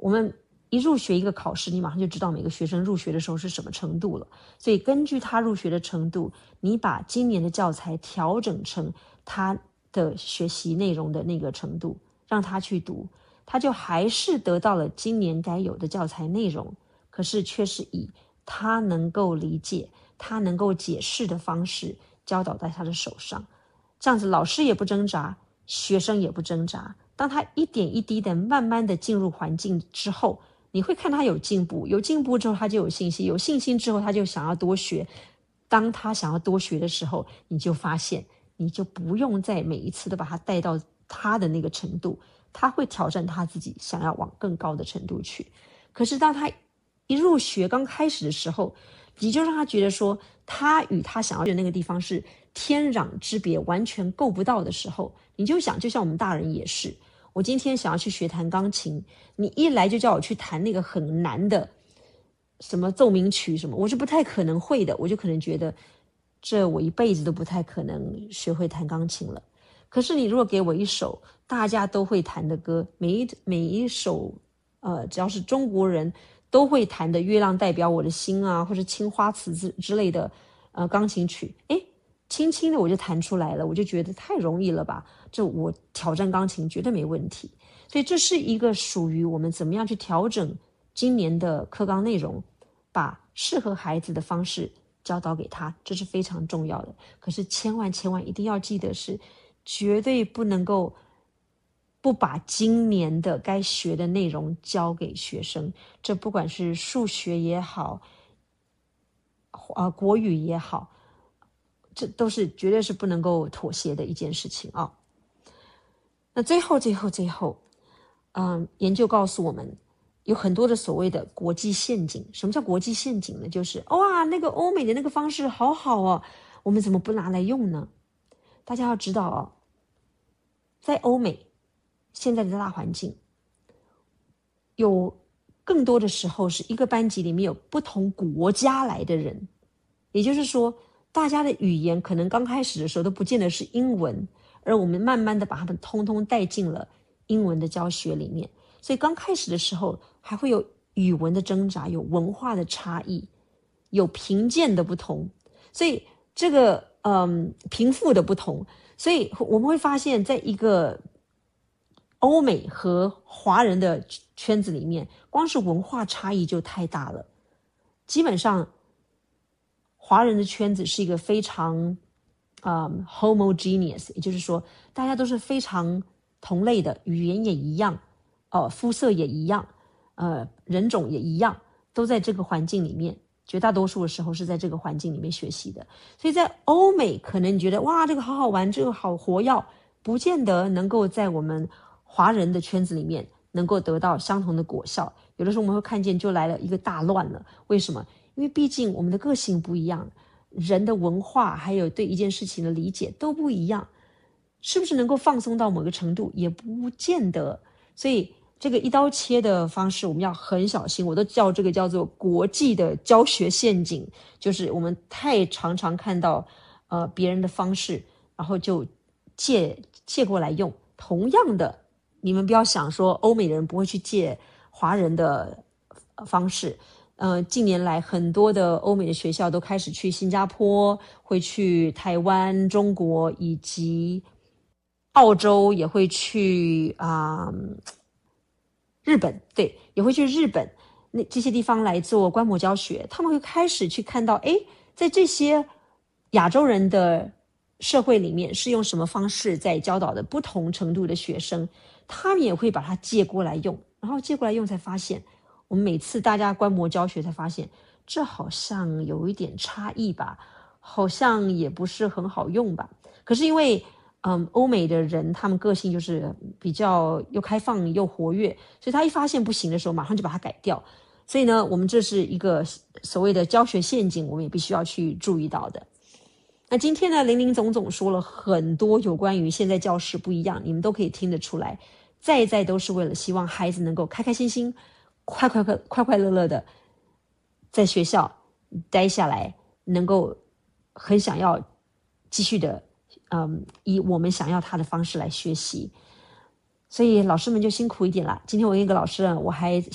我们一入学一个考试，你马上就知道每个学生入学的时候是什么程度了。所以根据他入学的程度，你把今年的教材调整成他的学习内容的那个程度，让他去读，他就还是得到了今年该有的教材内容，可是却是以他能够理解、他能够解释的方式教导在他的手上。这样子老师也不挣扎，学生也不挣扎。当他一点一滴的慢慢的进入环境之后，你会看他有进步，有进步之后他就有信心，有信心之后他就想要多学。当他想要多学的时候，你就发现你就不用再每一次都把他带到他的那个程度，他会挑战他自己，想要往更高的程度去。可是当他一入学刚开始的时候，你就让他觉得说他与他想要的那个地方是天壤之别，完全够不到的时候，你就想就像我们大人也是，我今天想要去学弹钢琴，你一来就叫我去弹那个很难的什么奏鸣曲什么，我是不太可能会的，我就可能觉得这我一辈子都不太可能学会弹钢琴了。可是你如果给我一首大家都会弹的歌，每一首只要是中国人都会弹的《月亮代表我的心》啊，或者青花瓷之类的钢琴曲，轻轻的我就弹出来了，我就觉得太容易了吧，这我挑战钢琴绝对没问题。所以这是一个属于我们怎么样去调整今年的课纲内容，把适合孩子的方式教导给他，这是非常重要的。可是千万一定要记得是绝对不能够不把今年的该学的内容教给学生，这不管是数学也好国语也好，这都是绝对是不能够妥协的一件事情啊。那最后研究告诉我们有很多的所谓的国际陷阱。什么叫国际陷阱呢？就是哇，那个欧美的那个方式好好哦，我们怎么不拿来用呢？大家要知道哦，在欧美现在的大环境，有更多的时候是一个班级里面有不同国家来的人，也就是说大家的语言可能刚开始的时候都不见得是英文，而我们慢慢的把他们通通带进了英文的教学里面。所以刚开始的时候还会有语文的挣扎，有文化的差异，有贫贱的不同，所以这个贫富的不同，所以我们会发现在一个欧美和华人的圈子里面，光是文化差异就太大了。基本上华人的圈子是一个非常homogeneous， 也就是说大家都是非常同类的，语言也一样，肤色也一样，人种也一样，都在这个环境里面，绝大多数的时候是在这个环境里面学习的。所以在欧美可能你觉得哇这个好好玩，这个好活跃，不见得能够在我们华人的圈子里面能够得到相同的果效。有的时候我们会看见就来了一个大乱了。为什么？因为毕竟我们的个性不一样，人的文化还有对一件事情的理解都不一样，是不是能够放松到某个程度也不见得。所以这个一刀切的方式我们要很小心，我都叫这个叫做国际的教学陷阱，就是我们太常常看到别人的方式，然后就借过来用。同样的，你们不要想说欧美的人不会去借华人的方式。近年来很多的欧美的学校都开始去新加坡，会去台湾、中国以及澳洲，也会去日本，对，也会去日本那这些地方来做观摩教学。他们会开始去看到在这些亚洲人的社会里面是用什么方式在教导的不同程度的学生，他们也会把它借过来用，然后借过来用才发现，我们每次大家观摩教学才发现这好像有一点差异吧，好像也不是很好用吧。可是因为欧美的人他们个性就是比较又开放又活跃，所以他一发现不行的时候马上就把它改掉。所以呢，我们这是一个所谓的教学陷阱，我们也必须要去注意到的。那今天呢，林林总总说了很多有关于现在教室不一样，你们都可以听得出来，在都是为了希望孩子能够开开心心快乐乐的在学校待下来，能够很想要继续的以我们想要他的方式来学习。所以老师们就辛苦一点啦。今天我跟一个老师我还